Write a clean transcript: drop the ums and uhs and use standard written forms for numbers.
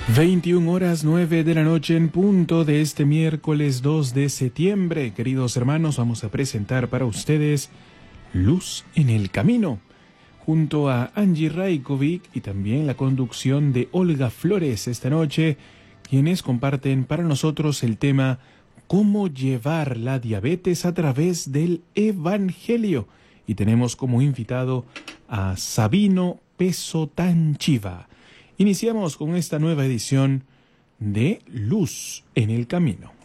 21:09 de la noche en punto de este miércoles 2 de septiembre. Queridos hermanos, vamos a presentar para ustedes Luz en el Camino, junto a Angie Rajkovic y también la conducción de Olga Flores esta noche, quienes comparten para nosotros el tema Cómo llevar la diabetes a través del Evangelio. Y tenemos como invitado a Sabino Pesotanchiva. Iniciamos con esta nueva edición de Luz en el Camino.